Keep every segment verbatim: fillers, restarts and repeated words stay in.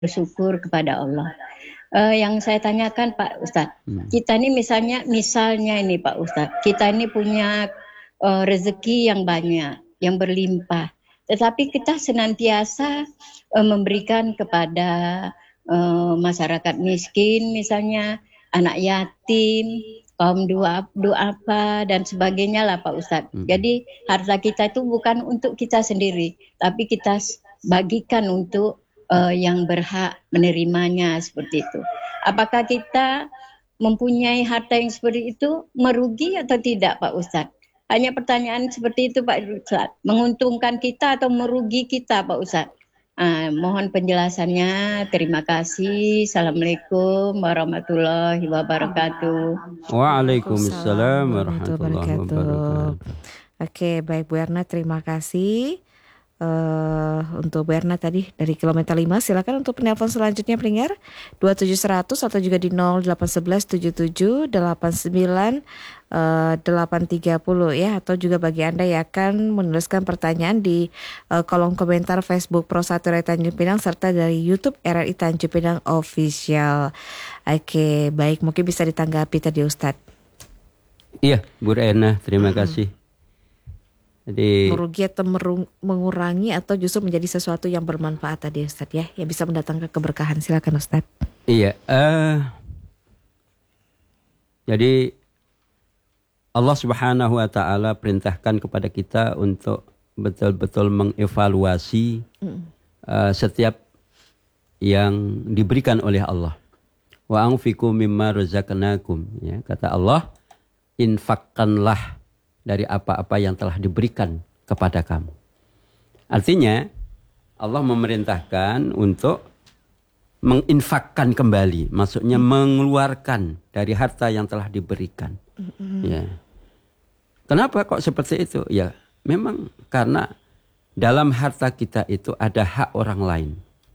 bersyukur kepada Allah. Uh, yang saya tanyakan Pak Ustadz, Hmm. kita ini misalnya, misalnya ini Pak Ustadz, kita ini punya uh, rezeki yang banyak, yang berlimpah, tetapi kita senantiasa uh, memberikan kepada uh, masyarakat miskin, misalnya anak yatim, kaum dua apa dan sebagainya lah Pak Ustadz. Hmm. Jadi harta kita itu bukan untuk kita sendiri, tapi kita bagikan untuk uh, yang berhak menerimanya, seperti itu. Apakah kita mempunyai harta yang seperti itu merugi atau tidak Pak Ustadz? Hanya pertanyaan seperti itu Pak Ustadz. Menguntungkan kita atau merugi kita Pak Ustadz? Uh, mohon penjelasannya. Terima kasih. Assalamualaikum warahmatullahi wabarakatuh. Waalaikumsalam warahmatullahi wabarakatuh. Oke, baik Bu Erna, terima kasih. Uh, untuk Bu Erna tadi dari kilometer lima, silakan untuk penelpon selanjutnya pendengar dua tujuh seratus atau juga di nol delapan satu satu tujuh tujuh delapan sembilan delapan tiga nol ya, atau juga bagi Anda yang akan menuliskan pertanyaan di uh, kolom komentar Facebook Pro satu R I Tanjung Pinang serta dari YouTube R R I Tanjung Pinang Official. Oke, baik, mungkin bisa ditanggapi tadi Ustadz. Iya, Bu Erna, terima hmm. kasih. Jadi, merugi atau merung, mengurangi atau justru menjadi sesuatu yang bermanfaat tadi Ustadz ya, yang bisa mendatangkan keberkahan. Silakan Ustadz. Iya, uh, jadi Allah Subhanahu wa taala perintahkan kepada kita untuk betul-betul mengevaluasi mm. uh, setiap yang diberikan oleh Allah. Wa anfiqu mimma razaqnakum, ya, kata Allah, infakkanlah dari apa-apa yang telah diberikan kepada kamu. Artinya Allah memerintahkan untuk menginfakkan kembali, maksudnya hmm. mengeluarkan dari harta yang telah diberikan. Hmm. Ya. Kenapa kok seperti itu? Ya, memang karena dalam harta kita itu ada hak orang lain.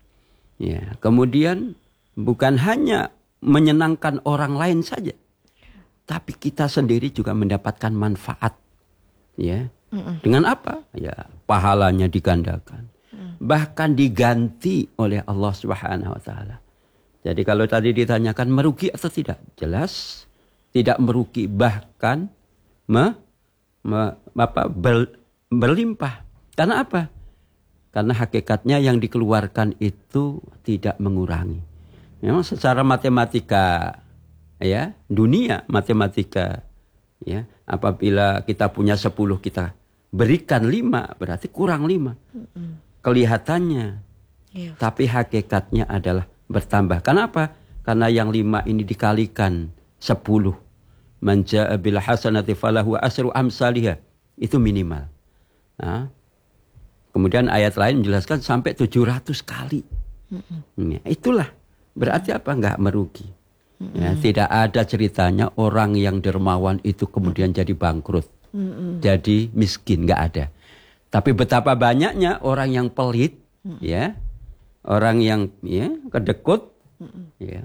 Ya, kemudian bukan hanya menyenangkan orang lain saja, tapi kita sendiri juga mendapatkan manfaat, ya. Mm-mm. Dengan apa? Ya, pahalanya digandakan, mm. bahkan diganti oleh Allah Subhanahu Wa Taala. Jadi kalau tadi ditanyakan merugi atau tidak, jelas tidak merugi, bahkan me, me, apa, ber, berlimpah. Karena apa? Karena hakikatnya yang dikeluarkan itu tidak mengurangi. Memang secara matematika, ya, dunia matematika, ya, apabila kita punya sepuluh, kita berikan lima, berarti kurang lima. Mm-mm. Kelihatannya, yeah. tapi hakikatnya adalah bertambah. Kenapa? Karena yang lima ini dikalikan sepuluh. Man jaa bil hasanati falahu asru amsalihha. Itu minimal. Nah, kemudian ayat lain menjelaskan sampai tujuh ratus kali. Mm-mm. Ya, itulah. Berarti apa? Enggak merugi. Mm-mm. Ya, tidak ada ceritanya orang yang dermawan itu kemudian jadi bangkrut, mm-mm. jadi miskin, enggak ada. Tapi betapa banyaknya orang yang pelit, mm-mm. ya, orang yang ya kedekut, mm-mm. ya,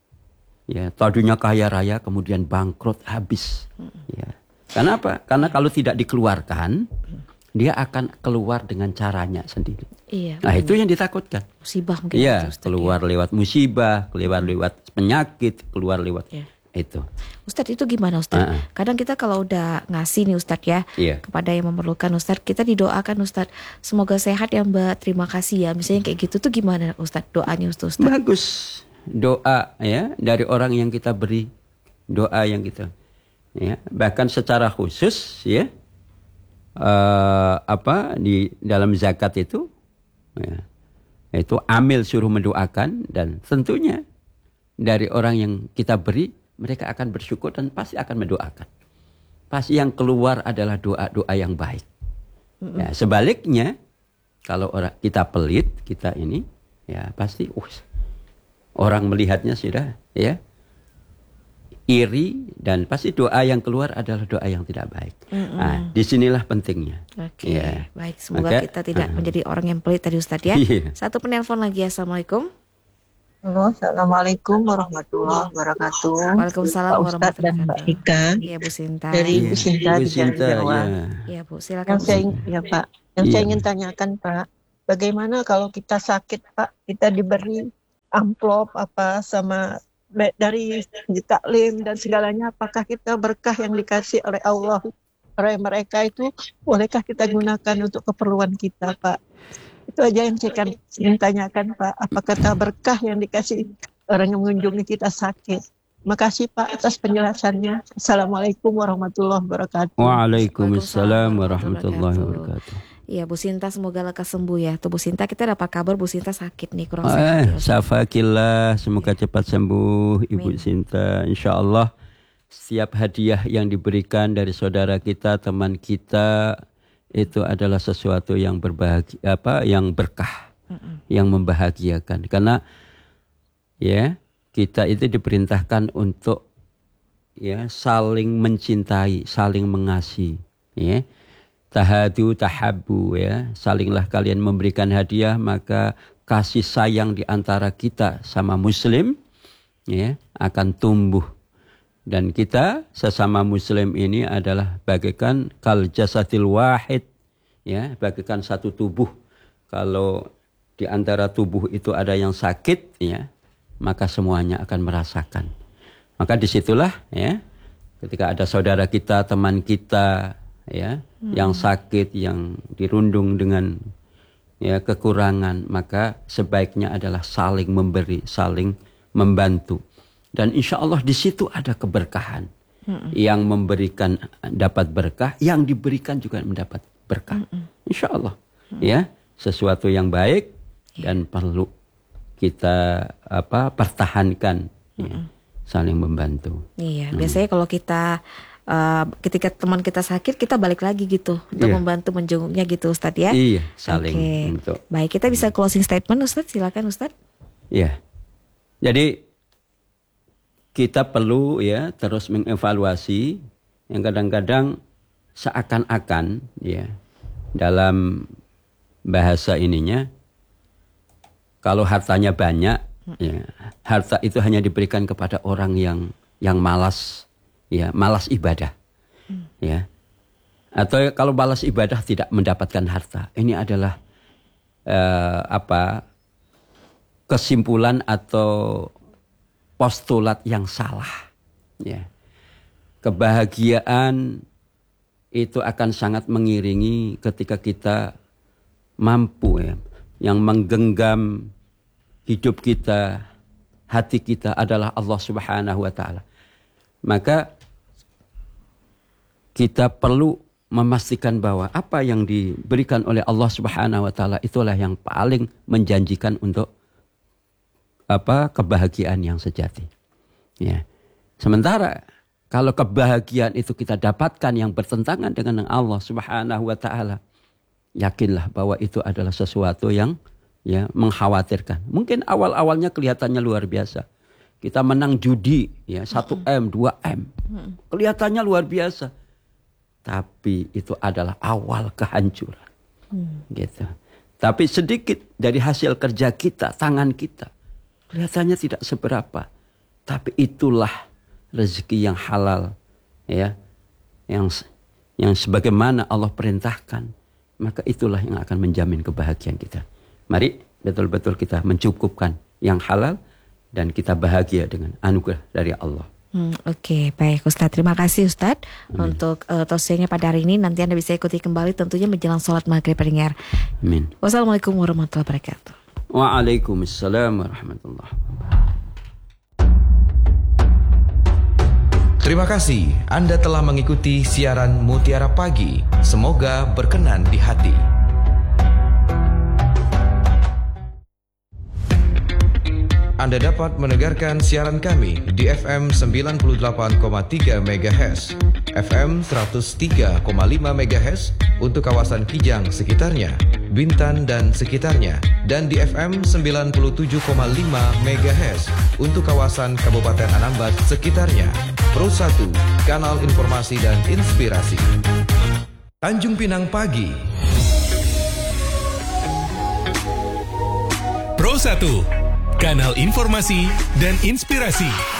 ya tadinya kaya raya kemudian bangkrut habis. Mm-mm. Ya. Karena apa? Karena kalau tidak dikeluarkan, dia akan keluar dengan caranya sendiri. Iya, nah, itu yang ditakutkan. Musibah mungkin. Iya, keluar ya. lewat musibah, keluar lewat penyakit, keluar lewat ya. itu. Ustadz, itu gimana Ustadz? Uh-uh. Kadang kita kalau udah ngasih nih Ustadz ya, iya. kepada yang memerlukan Ustadz, kita didoakan Ustadz, semoga sehat ya Mbak, terima kasih ya. Misalnya kayak gitu tuh gimana Ustadz doanya Ustadz? Bagus. Doa ya dari orang yang kita beri, doa yang kita, ya, bahkan secara khusus ya. Uh, apa di dalam zakat itu, ya, itu amil suruh mendoakan, dan tentunya dari orang yang kita beri mereka akan bersyukur dan pasti akan mendoakan. Pasti yang keluar adalah doa-doa yang baik. Mm-hmm. Ya, sebaliknya kalau orang kita pelit, kita ini ya pasti uh, orang melihatnya sudah ya iri, dan pasti doa yang keluar adalah doa yang tidak baik. Mm-hmm. Nah, disinilah pentingnya. Oke, okay. ya. Baik. Semoga Maka, kita tidak uh, menjadi orang yang pelit tadi Ustadz ya. Iya. Satu penelpon lagi. Assalamualaikum. Halo, assalamualaikum warahmatullahi wabarakatuh. Waalaikumsalam warahmatullahi wabarakatuh. Mbak Ika. Iya Bu Sinta. Dari ya. Bu Sinta Bu di Sinta, Jawa. ya. Iya Bu, silakan. Yang saya, ya Pak. Yang ya. saya ingin tanyakan Pak, bagaimana kalau kita sakit Pak, kita diberi amplop apa sama baik dari taklim dan segalanya, apakah kita berkah yang dikasih oleh Allah oleh mereka itu bolehkah kita gunakan untuk keperluan kita, Pak? Itu aja yang saya kan ingin tanyakan, Pak. Apakah kita berkah yang dikasih orang yang mengunjungi kita sakit? Makasih Pak atas penjelasannya. Assalamualaikum warahmatullahi wabarakatuh. Waalaikumsalam warahmatullahi wabarakatuh. Iya Bu Sinta, semoga lekas sembuh ya. Tuh Bu Sinta, kita dapat kabar Bu Sinta sakit nih, kurang eh, sehat. Ya. Syafakillah, semoga cepat sembuh Ibu Amin. Sinta. Insya Allah setiap hadiah yang diberikan dari saudara kita, teman kita, itu adalah sesuatu yang berbahagia, apa, yang berkah, Mm-mm. yang membahagiakan. Karena ya kita itu diperintahkan untuk ya saling mencintai, saling mengasihi, ya. Tahadu tahabbu, ya, salinglah kalian memberikan hadiah, maka kasih sayang di antara kita sama muslim ya akan tumbuh. Dan kita sesama muslim ini adalah bagaikan kal jasadil wahid, ya, bagaikan satu tubuh. Kalau di antara tubuh itu ada yang sakit, ya, maka semuanya akan merasakan. Maka disitulah ya ketika ada saudara kita, teman kita ya hmm. yang sakit, yang dirundung dengan ya kekurangan, maka sebaiknya adalah saling memberi, saling membantu. Dan insya Allah di situ ada keberkahan. Hmm. Yang memberikan dapat berkah, yang diberikan juga mendapat berkah. Hmm. Insya Allah hmm. ya sesuatu yang baik yeah. dan perlu kita apa pertahankan, hmm. ya, saling membantu. Iya, hmm. biasanya kalau kita Uh, ketika teman kita sakit, kita balik lagi gitu untuk yeah. membantu menjenguknya gitu Ustadz ya. Iya, saling okay. untuk. Baik, kita bisa closing statement Ustadz, silakan Ustadz. Iya. Jadi kita perlu ya terus mengevaluasi yang kadang-kadang seakan-akan ya dalam bahasa ininya kalau hartanya banyak, hmm. ya, harta itu hanya diberikan kepada orang yang yang malas. Ya, malas ibadah, hmm. ya, atau kalau balas ibadah tidak mendapatkan harta. Ini adalah uh, apa kesimpulan atau postulat yang salah. Ya, kebahagiaan itu akan sangat mengiringi ketika kita mampu ya, yang menggenggam hidup kita, hati kita adalah Allah Subhanahu Wa Taala. Maka kita perlu memastikan bahwa apa yang diberikan oleh Allah Subhanahu Wa Taala itulah yang paling menjanjikan untuk apa kebahagiaan yang sejati. Ya. Sementara kalau kebahagiaan itu kita dapatkan yang bertentangan dengan Allah Subhanahu Wa Taala, yakinlah bahwa itu adalah sesuatu yang ya mengkhawatirkan. Mungkin awal-awalnya kelihatannya luar biasa. Kita menang judi ya satu M, dua M. Kelihatannya luar biasa. Tapi itu adalah awal kehancuran. Hmm. Gitu. Tapi sedikit dari hasil kerja kita, tangan kita, kelihatannya tidak seberapa. Tapi itulah rezeki yang halal, ya, yang yang sebagaimana Allah perintahkan. Maka itulah yang akan menjamin kebahagiaan kita. Mari betul-betul kita mencukupkan yang halal dan kita bahagia dengan anugerah dari Allah. Hmm, Oke, okay, baik Ustadz. Terima kasih Ustadz Amin. Untuk uh, tausiahnya pada hari ini. Nanti Anda bisa ikuti kembali tentunya menjelang sholat maghrib pendengar. Amin. Wassalamualaikum warahmatullahi wabarakatuh. Waalaikumsalam warahmatullahi wabarakatuh. Terima kasih Anda telah mengikuti siaran Mutiara Pagi. Semoga berkenan di hati. Anda dapat mendengarkan siaran kami di F M sembilan puluh delapan koma tiga megahertz, F M seratus tiga koma lima megahertz untuk kawasan Kijang sekitarnya, Bintan dan sekitarnya, dan di F M sembilan puluh tujuh koma lima megahertz untuk kawasan Kabupaten Anambas sekitarnya. Pro satu, kanal informasi dan inspirasi. Tanjung Pinang Pagi. Pro satu, kanal informasi dan inspirasi.